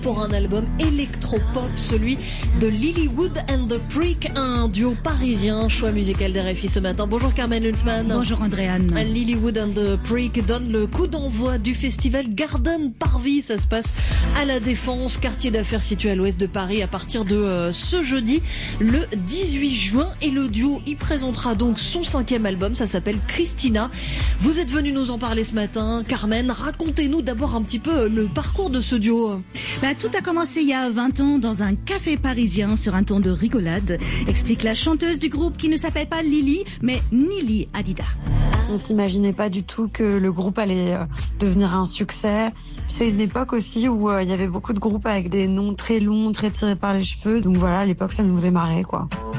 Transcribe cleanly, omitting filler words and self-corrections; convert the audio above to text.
pour un album électropop, celui de Lilywood and the Prick, un duo parisien, choix musical d'RFI ce matin. Bonjour Carmen Lunzmann. Bonjour Andréane. Lilywood and the Prick donne le coup d'envoi du festival Garden Parvis. Ça se passe à La Défense, quartier d'affaires situé à l'ouest de Paris, à partir de ce jeudi, le 18 juin. Et le duo y présentera donc son 5e album, ça s'appelle Christina. Vous êtes venu nous en parler ce matin. Carmen, racontez-nous d'abord un petit peu le parcours de ce duo. Tout a commencé il y a 20 ans dans un café parisien sur un ton de rigolade, explique la chanteuse du groupe qui ne s'appelle pas Lily, mais Nili Hadida. On s'imaginait pas du tout que le groupe allait devenir un succès. C'est une époque aussi où il y avait beaucoup de groupes avec des noms très longs, très tirés par les cheveux. Donc voilà, à l'époque, ça nous faisait marrer, quoi.